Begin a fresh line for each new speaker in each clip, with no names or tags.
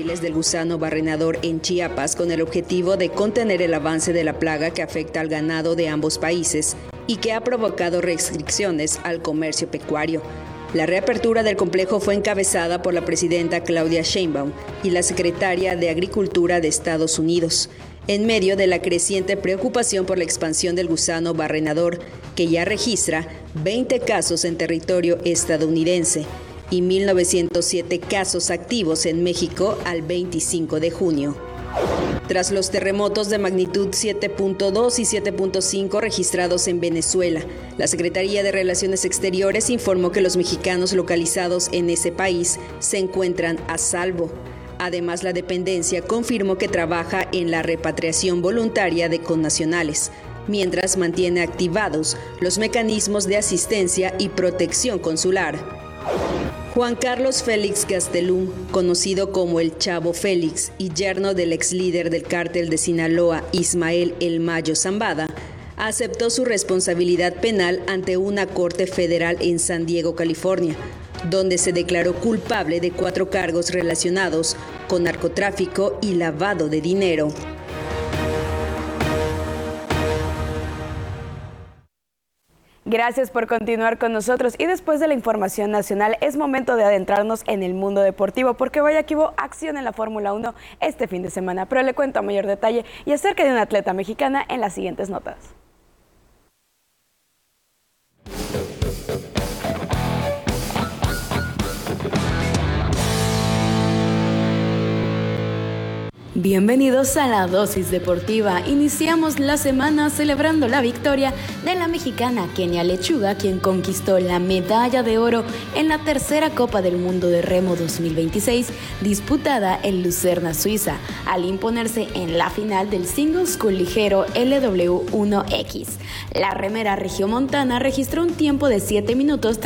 reptiles del gusano barrenador en Chiapas con el objetivo de contener el avance de la plaga que afecta al ganado de ambos países y que ha provocado restricciones al comercio pecuario. La reapertura del complejo fue encabezada por la presidenta Claudia Sheinbaum y la secretaria de Agricultura de Estados Unidos, en medio de la creciente preocupación por la expansión del gusano barrenador, que ya registra 20 casos en territorio estadounidense y 1.907 casos activos en México al 25 de junio. Tras los terremotos de magnitud 7.2 y 7.5 registrados en Venezuela, la Secretaría de Relaciones Exteriores informó que los mexicanos localizados en ese país se encuentran a salvo. Además, la dependencia confirmó que trabaja en la repatriación voluntaria de connacionales, mientras mantiene activados los mecanismos de asistencia y protección consular. Juan Carlos Félix Gastelum, conocido como el Chavo Félix y yerno del ex líder del cártel de Sinaloa, Ismael El Mayo Zambada, aceptó su responsabilidad penal ante una corte federal en San Diego, California, donde se declaró culpable de 4 cargos relacionados con narcotráfico y lavado de dinero.
Gracias por continuar con nosotros y después de la información nacional es momento de adentrarnos en el mundo deportivo porque vaya que hubo acción en la Fórmula 1 este fin de semana, pero le cuento a mayor detalle y acerca de una atleta mexicana en las siguientes notas. Bienvenidos a la dosis deportiva. Iniciamos la semana celebrando la victoria de la mexicana Kenia Lechuga, quien conquistó la medalla de oro en la tercera Copa del Mundo de Remo 2026, disputada en Lucerna, Suiza, al imponerse en la final del Single Scull ligero LW1X. La remera regiomontana registró un tiempo de 7 minutos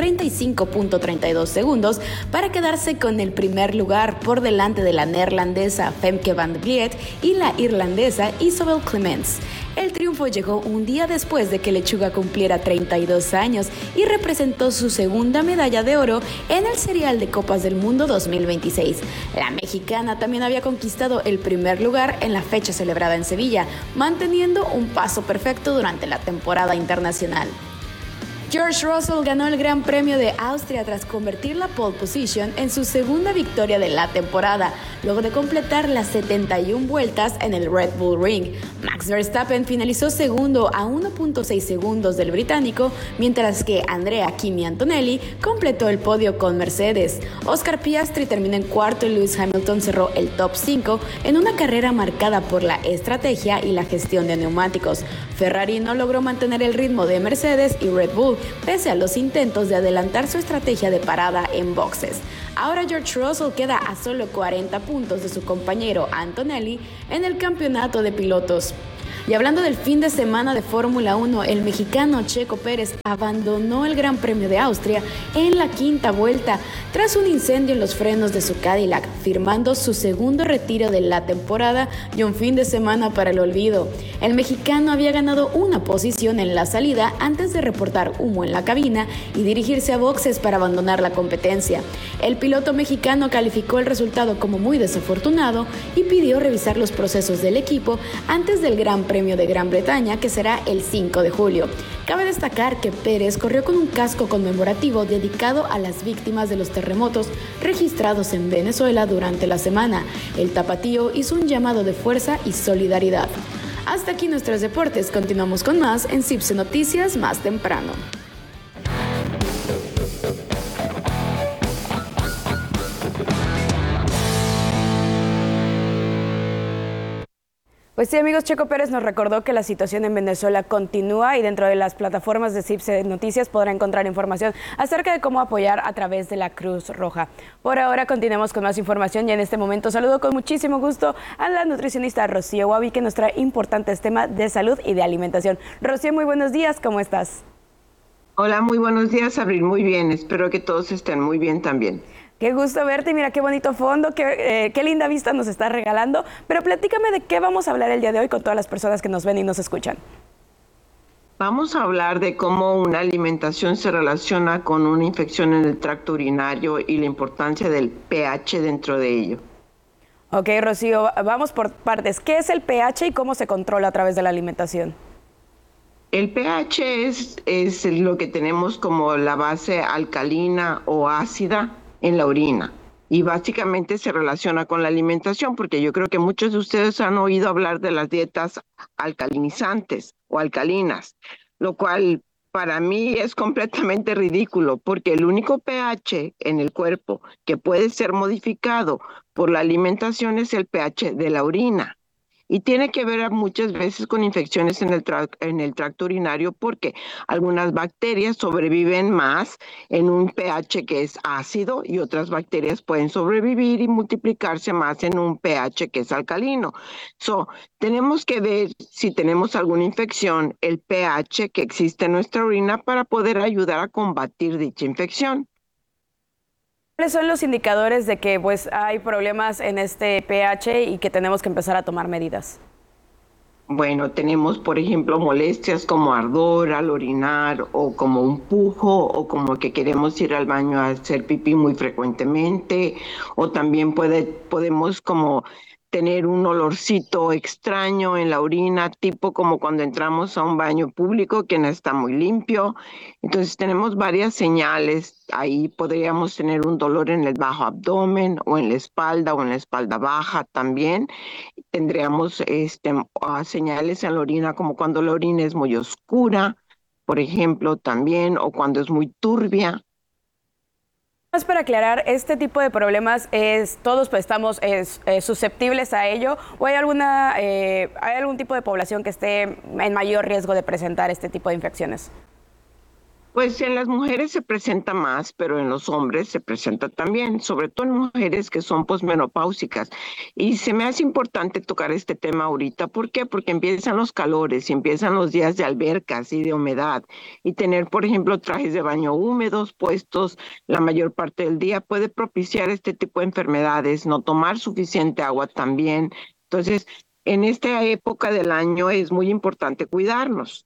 35.32 segundos para quedarse con el primer lugar por delante de la neerlandesa Femke van der Vliet y la irlandesa Isobel Clements. El triunfo llegó un día después de que Lechuga cumpliera 32 años y representó su segunda medalla de oro en el Serial de Copas del Mundo 2026. La mexicana también había conquistado el primer lugar en la fecha celebrada en Sevilla, manteniendo un paso perfecto durante la temporada internacional. George Russell ganó el Gran Premio de Austria tras convertir la pole position en su segunda victoria de la temporada, luego de completar las 71 vueltas en el Red Bull Ring. Max Verstappen finalizó segundo a 1.6 segundos del británico, mientras que Andrea Kimi Antonelli completó el podio con Mercedes. Oscar Piastri terminó en cuarto y Lewis Hamilton cerró el top 5 en una carrera marcada por la estrategia y la gestión de neumáticos. Ferrari no logró mantener el ritmo de Mercedes y Red Bull, pese a los intentos de adelantar su estrategia de parada en boxes. Ahora George Russell queda a solo 40 puntos de su compañero Antonelli en el campeonato de pilotos. Y hablando del fin de semana de Fórmula 1, el mexicano Checo Pérez abandonó el Gran Premio de Austria en la quinta vuelta tras un incendio en los frenos de su Cadillac, firmando su segundo retiro de la temporada y un fin de semana para el olvido. El mexicano había ganado una posición en la salida antes de reportar humo en la cabina y dirigirse a boxes para abandonar la competencia. El piloto mexicano calificó el resultado como muy desafortunado y pidió revisar los procesos del equipo antes del Gran Premio de Gran Bretaña, que será el 5 de julio. Cabe destacar que Pérez corrió con un casco conmemorativo dedicado a las víctimas de los terremotos registrados en Venezuela durante la semana. El tapatío hizo un llamado de fuerza y solidaridad. Hasta aquí nuestros deportes. Continuamos con más en CIPSE Noticias más temprano. Pues sí, amigos, Checo Pérez nos recordó que la situación en Venezuela continúa y dentro de las plataformas de CIPSE Noticias podrá encontrar información acerca de cómo apoyar a través de la Cruz Roja. Por ahora continuemos con más información y en este momento saludo con muchísimo gusto a la nutricionista Rocío Guavi, que nos trae importantes temas de salud y de alimentación. Rocío, muy buenos días, ¿cómo estás?
Hola, muy buenos días, Abril, muy bien, espero que todos estén muy bien también.
Qué gusto verte, mira qué bonito fondo, qué linda vista nos está regalando, pero platícame de qué vamos a hablar el día de hoy con todas las personas que nos ven y nos escuchan.
Vamos a hablar de cómo una alimentación se relaciona con una infección en el tracto urinario y la importancia del pH dentro de ello.
Ok, Rocío, vamos por partes. ¿Qué es el pH y cómo se controla a través de la alimentación?
El pH es lo que tenemos como la base alcalina o ácida en la orina. Y básicamente se relaciona con la alimentación, porque yo creo que muchos de ustedes han oído hablar de las dietas alcalinizantes o alcalinas, lo cual para mí es completamente ridículo, porque el único pH en el cuerpo que puede ser modificado por la alimentación es el pH de la orina. Y tiene que ver muchas veces con infecciones en el tracto urinario porque algunas bacterias sobreviven más en un pH que es ácido y otras bacterias pueden sobrevivir y multiplicarse más en un pH que es alcalino. So, tenemos que ver si tenemos alguna infección, el pH que existe en nuestra orina para poder ayudar a combatir dicha infección.
¿Cuáles son los indicadores de que pues, hay problemas en este pH y que tenemos que empezar a tomar medidas?
Bueno, tenemos, por ejemplo, molestias como ardor al orinar o como un pujo o como que queremos ir al baño a hacer pipí muy frecuentemente o también podemos como tener un olorcito extraño en la orina, tipo como cuando entramos a un baño público que no está muy limpio. Entonces tenemos varias señales. Ahí podríamos tener un dolor en el bajo abdomen o en la espalda o en la espalda baja también. Tendríamos señales en la orina como cuando la orina es muy oscura, por ejemplo, también, o cuando es muy turbia.
Más para aclarar, este tipo de problemas todos pues, estamos susceptibles a ello, o hay hay algún tipo de población que esté en mayor riesgo de presentar este tipo de infecciones.
Pues en las mujeres se presenta más, pero en los hombres se presenta también, sobre todo en mujeres que son posmenopáusicas. Y se me hace importante tocar este tema ahorita. ¿Por qué? Porque empiezan los calores y empiezan los días de albercas y de humedad. Y tener, por ejemplo, trajes de baño húmedos puestos la mayor parte del día puede propiciar este tipo de enfermedades. No tomar suficiente agua también. Entonces, en esta época del año es muy importante cuidarnos.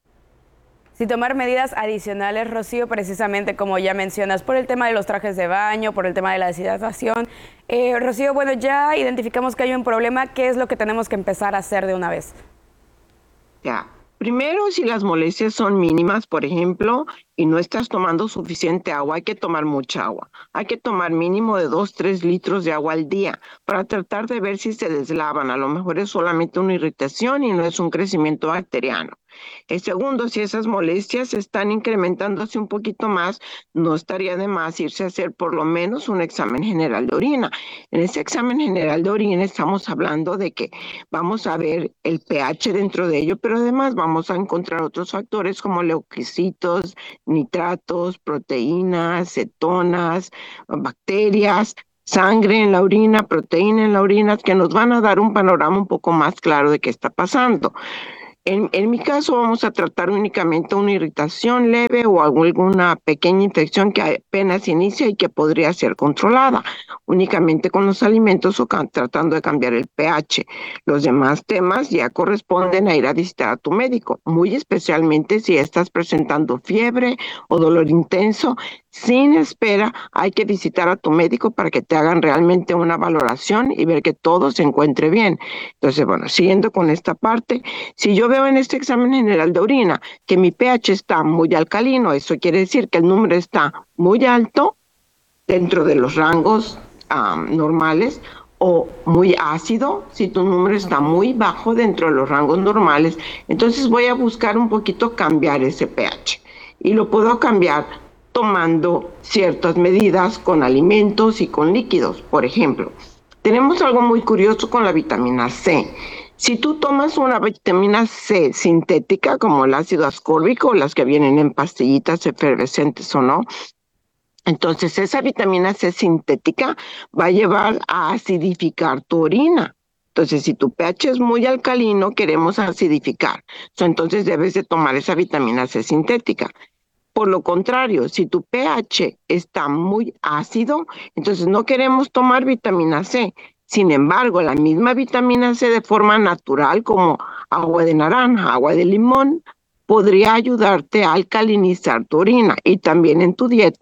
Si tomar medidas adicionales, Rocío, precisamente como ya mencionas, por el tema de los trajes de baño, por el tema de la deshidratación. Rocío, bueno, ya identificamos que hay un problema. ¿Qué es lo que tenemos que empezar a hacer de una vez?
Ya, primero, si las molestias son mínimas, por ejemplo, y no estás tomando suficiente agua, hay que tomar mucha agua. Hay que tomar mínimo de 2, 3 litros de agua al día para tratar de ver si se deslavan. A lo mejor es solamente una irritación y no es un crecimiento bacteriano. El segundo, si esas molestias están incrementándose un poquito más, no estaría de más irse a hacer por lo menos un examen general de orina. En ese examen general de orina estamos hablando de que vamos a ver el pH dentro de ello, pero además vamos a encontrar otros factores como leucocitos, nitratos, proteínas, cetonas, bacterias, sangre en la orina, proteína en la orina, que nos van a dar un panorama un poco más claro de qué está pasando. En mi caso vamos a tratar únicamente una irritación leve o alguna pequeña infección que apenas inicia y que podría ser controlada únicamente con los alimentos o tratando de cambiar el pH. Los demás temas ya corresponden a ir a visitar a tu médico, muy especialmente si estás presentando fiebre o dolor intenso. Sin espera, hay que visitar a tu médico para que te hagan realmente una valoración y ver que todo se encuentre bien. Entonces, bueno, siguiendo con esta parte, si yo veo en este examen general de orina que mi pH está muy alcalino, eso quiere decir que el número está muy alto dentro de los rangos normales, o muy ácido, si tu número está muy bajo dentro de los rangos normales, entonces voy a buscar un poquito cambiar ese pH. Y lo puedo cambiar tomando ciertas medidas con alimentos y con líquidos. Por ejemplo, tenemos algo muy curioso con la vitamina C. Si tú tomas una vitamina C sintética, como el ácido ascórbico, las que vienen en pastillitas efervescentes o no, entonces esa vitamina C sintética va a llevar a acidificar tu orina. Entonces, si tu pH es muy alcalino, queremos acidificar. Entonces debes de tomar esa vitamina C sintética. Por lo contrario, si tu pH está muy ácido, entonces no queremos tomar vitamina C. Sin embargo, la misma vitamina C de forma natural, como agua de naranja, agua de limón, podría ayudarte a alcalinizar tu orina. Y también en tu dieta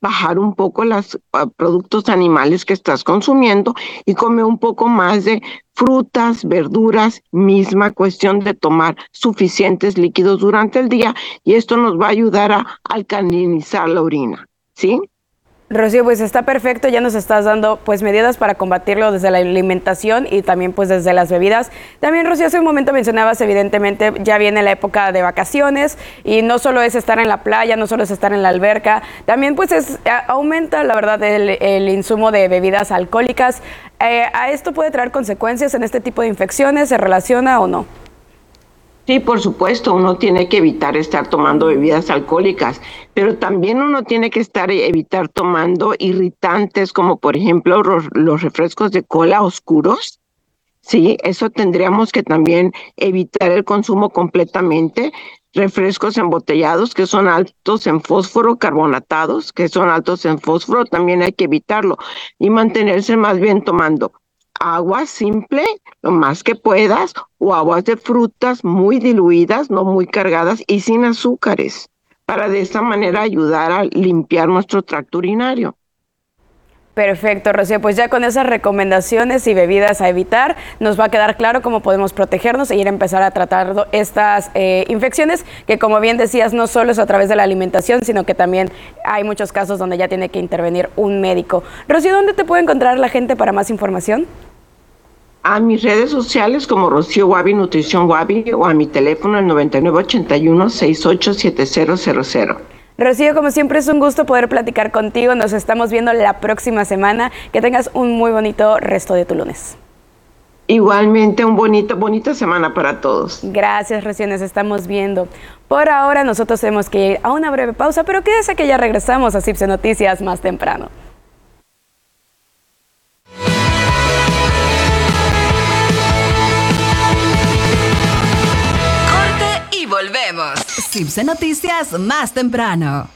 bajar un poco los productos animales que estás consumiendo y comer un poco más de frutas, verduras, misma cuestión de tomar suficientes líquidos durante el día, y esto nos va a ayudar a alcalinizar la orina, ¿sí?
Rocío, pues está perfecto, ya nos estás dando pues medidas para combatirlo desde la alimentación y también pues desde las bebidas. También, Rocío, hace un momento mencionabas, evidentemente ya viene la época de vacaciones y no solo es estar en la playa, no solo es estar en la alberca, también pues aumenta la verdad el insumo de bebidas alcohólicas. ¿A esto puede traer consecuencias en este tipo de infecciones? ¿Se relaciona o no?
Sí, por supuesto, uno tiene que evitar estar tomando bebidas alcohólicas, pero también uno tiene que evitar tomando irritantes como por ejemplo los refrescos de cola oscuros. Sí, eso tendríamos que también evitar el consumo completamente. Refrescos embotellados que son altos en fósforo, carbonatados que son altos en fósforo, también hay que evitarlo y mantenerse más bien tomando agua simple, lo más que puedas, o aguas de frutas muy diluidas, no muy cargadas y sin azúcares, para de esta manera ayudar a limpiar nuestro tracto urinario.
Perfecto, Rocío, pues ya con esas recomendaciones y bebidas a evitar, nos va a quedar claro cómo podemos protegernos e ir a empezar a tratar estas infecciones, que como bien decías, no solo es a través de la alimentación, sino que también hay muchos casos donde ya tiene que intervenir un médico. Rocío, ¿dónde te puede encontrar la gente para más información?
A mis redes sociales como Rocío Wabi, Nutrición Wabi, o a mi teléfono el 9981-687000.
Rocío, como siempre es un gusto poder platicar contigo. Nos estamos viendo la próxima semana. Que tengas un muy bonito resto de tu lunes.
Igualmente, bonita semana para todos.
Gracias, Rocío, nos estamos viendo. Por ahora nosotros tenemos que ir a una breve pausa, pero quédese que ya regresamos a CIPSE Noticias más temprano.
Volvemos. CIPSE Noticias más temprano.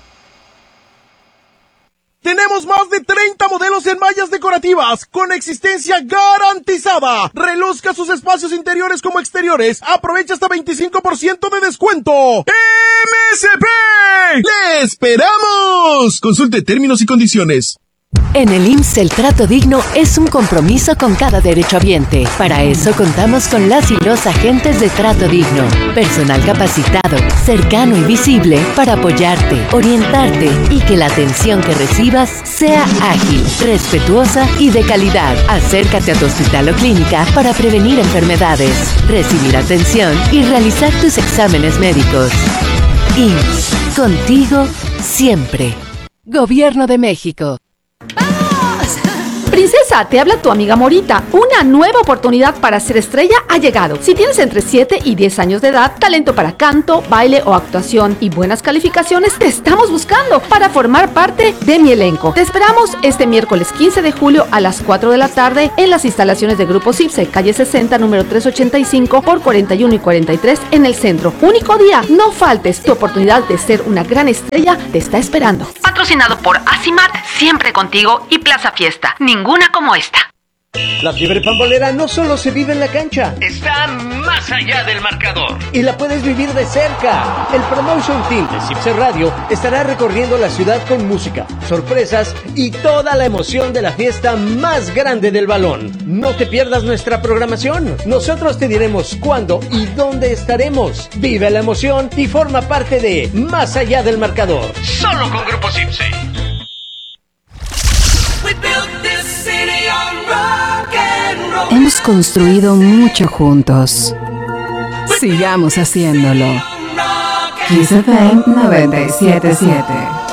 Tenemos más de 30 modelos en mallas decorativas con existencia garantizada. Reluzca sus espacios interiores como exteriores. Aprovecha hasta 25% de descuento. ¡MSP! ¡Le esperamos! Consulte términos y condiciones.
En el IMSS el trato digno es un compromiso con cada derechohabiente. Para eso contamos con las y los agentes de trato digno. Personal capacitado, cercano y visible para apoyarte, orientarte y que la atención que recibas sea ágil, respetuosa y de calidad. Acércate a tu hospital o clínica para prevenir enfermedades, recibir atención y realizar tus exámenes médicos. IMSS, contigo siempre. Gobierno de México.
Princesa, te habla tu amiga Morita. Una nueva oportunidad para ser estrella ha llegado. Si tienes entre 7 y 10 años de edad, talento para canto, baile o actuación y buenas calificaciones, te estamos buscando para formar parte de mi elenco. Te esperamos este miércoles 15 de julio a las 4 de la tarde en las instalaciones de Grupo CIPSE, calle 60, número 385 por 41 y 43 en el centro. Único día, no faltes. Tu oportunidad de ser una gran estrella te está esperando.
Patrocinado por Asimat, siempre contigo, y Plaza Fiesta. Ninguna como esta.
La fiebre pambolera no solo se vive en la cancha,
está más allá del marcador
y la puedes vivir de cerca. El Promotion Team de CIPSE Radio estará recorriendo la ciudad con música, sorpresas y toda la emoción de la fiesta más grande del balón. No te pierdas nuestra programación. Nosotros te diremos cuándo y dónde estaremos. Vive la emoción y forma parte de Más allá del marcador.
Solo con Grupo CIPSE.
Hemos construido mucho juntos. Sigamos haciéndolo. Kiss FM 97.7.